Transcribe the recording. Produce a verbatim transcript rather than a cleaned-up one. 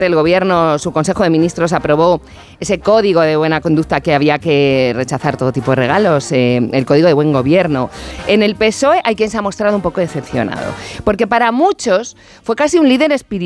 el Gobierno, su Consejo de Ministros aprobó ese código de buena conducta que había que rechazar todo tipo de regalos, eh, el código de buen gobierno. En el P S O E hay quien se ha mostrado un poco decepcionado, porque para muchos fue casi un líder espiritual